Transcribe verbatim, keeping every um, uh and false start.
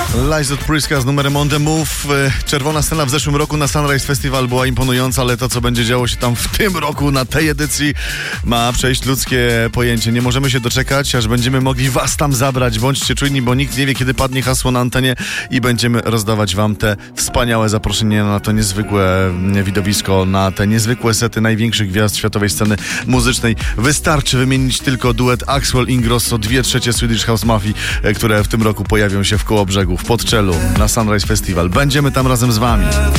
Lies od Priska z numerem On The Move. Czerwona scena w zeszłym roku na Sunrise Festival była imponująca, ale to, co będzie działo się tam w tym roku na tej edycji, ma przejść ludzkie pojęcie. Nie możemy się doczekać, aż będziemy mogli was tam zabrać. Bądźcie czujni, bo nikt nie wie, kiedy padnie hasło na antenie i będziemy rozdawać wam te wspaniałe zaproszenia na to niezwykłe widowisko, na te niezwykłe sety największych gwiazd światowej sceny muzycznej. Wystarczy wymienić tylko duet Axwell Ingrosso, dwie trzecie Swedish House Mafii, które w tym roku pojawią się w Kołobrzegu, w Podczelu, na Sunrise Festival. Będziemy tam razem z wami.